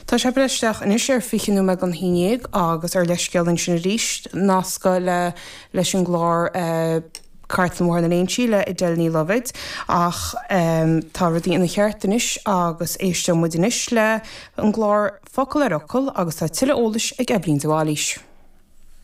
Tá sé breisteach in is fichinú me an híineag agus ar leisceann sin ríist nasca leis an glár cartmór na éon síle I déilní lovid ach tá ruí ina cheartanis agus éiste muidinis le an glár focail ar ocail agus tá tuile ólais ag eblin doálís.